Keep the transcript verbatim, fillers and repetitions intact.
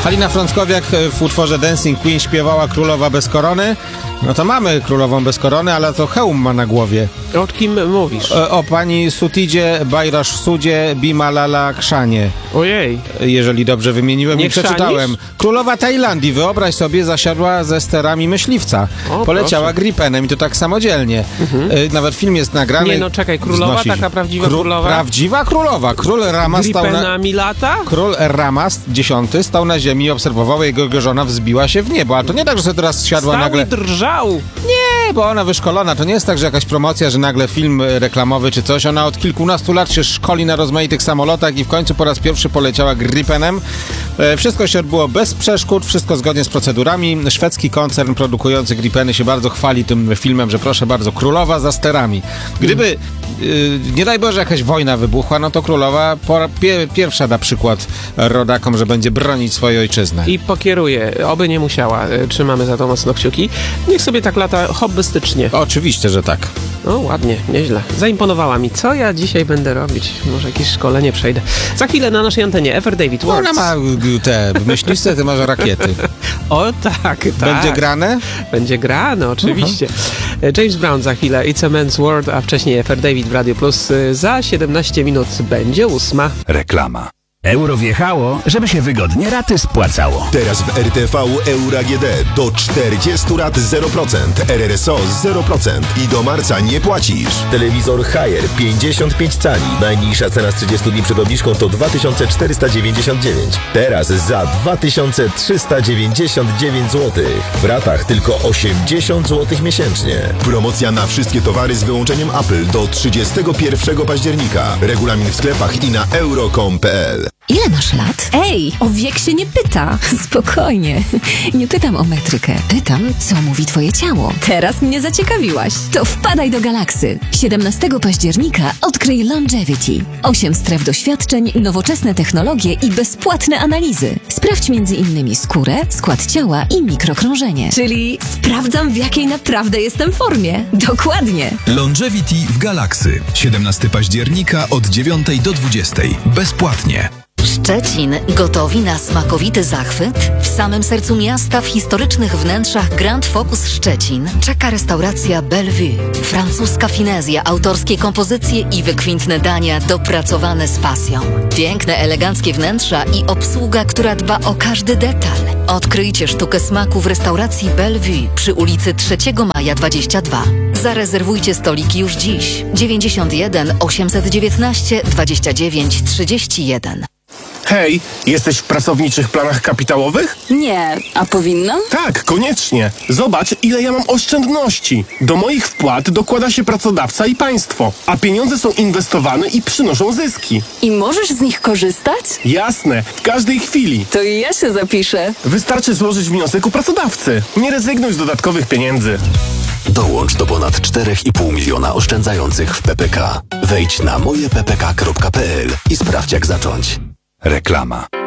Halina Frąckowiak w utworze Dancing Queen śpiewała Królowa bez korony. No to mamy Królową bez korony, ale to hełm ma na głowie. O kim mówisz? O, o pani Sutidzie Bajrasz Sudzie Bimalala Krzanie. Ojej. Jeżeli dobrze wymieniłem Nie i przeczytałem. chrzanisz? Królowa Tajlandii, wyobraź sobie, zasiadła ze sterami myśliwca. O, Poleciała proszę. Gripenem i to tak samodzielnie. Mhm. Nawet film jest nagrany. Nie no, czekaj, królowa, znosi. taka prawdziwa Kró- królowa? Prawdziwa królowa. Król Rama stał na... Gripenami lata? Król Ramas X stał na ziemi i obserwował, jego, jego żona wzbiła się w niebo. Ale to nie tak, że sobie teraz siadła Stał nagle... i drżał. Nie, bo ona wyszkolona. To nie jest tak, że jakaś promocja, że nagle film reklamowy czy coś. Ona od kilkunastu lat się szkoli na rozmaitych samolotach i w końcu po raz pierwszy poleciała Gripenem. E, wszystko się odbyło bez przeszkód, wszystko zgodnie z procedurami. Szwedzki koncern produkujący Gripeny się bardzo chwali tym filmem, że proszę bardzo, królowa za sterami. Gdyby, y, nie daj Boże, jakaś wojna wybuchła, no to królowa po, pie, pierwsza da przykład rodakom, że będzie bronić swojej ojczyzny. I pokieruje, oby nie musiała. Trzymamy za to mocno kciuki. Niech sobie tak lata hobbystycznie. Oczywiście, że tak. No ładnie, nieźle. Zaimponowała mi. Co ja dzisiaj będę robić? Może jakieś szkolenie przejdę. Za chwilę na naszej antenie Ever David No, Words. ona ma y, te myśliwce, ty masz rakiety. O tak, tak. Będzie grane? Będzie grane, oczywiście. Uh-huh. James Brown za chwilę, It's a Man's World, a wcześniej Ever David w Radio Plus. Za siedemnaście minut będzie ósma. Reklama. Euro wjechało, żeby się wygodnie raty spłacało. Teraz w R T V Euro A G D do czterdziestu rat zero procent, R R S O zero procent i do marca nie płacisz. Telewizor Haier pięćdziesiąt pięć cali. Najniższa cena z trzydziestu dni przed obniżką to dwa tysiące czterysta dziewięćdziesiąt dziewięć. Teraz za dwa tysiące trzysta dziewięćdziesiąt dziewięć złotych. W ratach tylko osiemdziesiąt złotych miesięcznie. Promocja na wszystkie towary z wyłączeniem Apple do trzydziestego pierwszego października. Regulamin w sklepach i na euro kropka com kropka p l. Ile masz lat? Ej, o wiek się nie pyta. Spokojnie. Nie pytam o metrykę. Pytam, co mówi twoje ciało. Teraz mnie zaciekawiłaś. To wpadaj do Galaksy. siedemnastego października odkryj Longevity. Osiem stref doświadczeń, nowoczesne technologie i bezpłatne analizy. Sprawdź między innymi skórę, skład ciała i mikrokrążenie. Czyli sprawdzam, w jakiej naprawdę jestem formie. Dokładnie. Longevity w Galaksy. siedemnastego października od dziewiątej do dwudziestej. Bezpłatnie. Szczecin gotowi na smakowity zachwyt? W samym sercu miasta, w historycznych wnętrzach Grand Focus Szczecin czeka restauracja Bellevue. Francuska finezja, autorskie kompozycje i wykwintne dania dopracowane z pasją. Piękne, eleganckie wnętrza i obsługa, która dba o każdy detal. Odkryjcie sztukę smaku w restauracji Bellevue przy ulicy trzeciego maja dwadzieścia dwa. Zarezerwujcie stoliki już dziś. dziewięćdziesiąt jeden osiemset dziewiętnaście dwadzieścia dziewięć trzydzieści jeden. Hej, jesteś w pracowniczych planach kapitałowych? Nie, a powinnam? Tak, koniecznie. Zobacz, ile ja mam oszczędności. Do moich wpłat dokłada się pracodawca i państwo, a pieniądze są inwestowane i przynoszą zyski. I możesz z nich korzystać? Jasne, w każdej chwili. To i ja się zapiszę. Wystarczy złożyć wniosek u pracodawcy. Nie rezygnuj z dodatkowych pieniędzy. Dołącz do ponad czterech i pół miliona oszczędzających w P P K. Wejdź na moje p p k kropka p l i sprawdź, jak zacząć. Reklama.